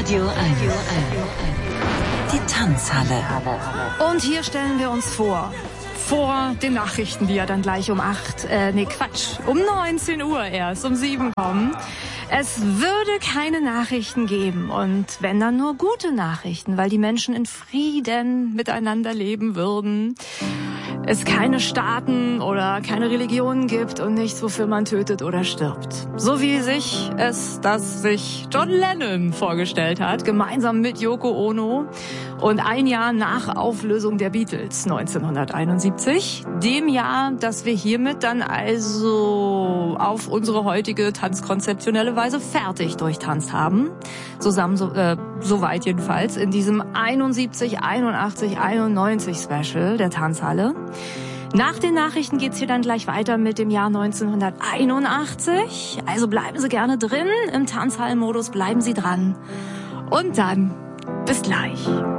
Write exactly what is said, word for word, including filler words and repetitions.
Radio eins. Die Tanzhalle. Und hier stellen wir uns vor, vor den Nachrichten, die ja dann gleich um acht, äh, nee Quatsch, um neunzehn Uhr erst, um sieben kommen. Es würde keine Nachrichten geben und wenn dann nur gute Nachrichten, weil die Menschen in Frieden miteinander leben würden. Es keine Staaten oder keine Religionen gibt und nichts, wofür man tötet oder stirbt. So wie sich es, das sich John Lennon vorgestellt hat, gemeinsam mit Yoko Ono und ein Jahr nach Auflösung der Beatles neunzehnhunderteinundsiebzig, dem Jahr, das wir hiermit dann also auf unsere heutige tanzkonzeptionelle Weise fertig durchtanzt haben. Zusammen, so, äh, soweit jedenfalls, in diesem einundsiebzig, einundachtzig, einundneunzig Special der Tanzhalle. Nach den Nachrichten geht's hier dann gleich weiter mit dem Jahr neunzehnhunderteinundachtzig. Also bleiben Sie gerne drin im Tanzhallenmodus, bleiben Sie dran. Und dann bis gleich.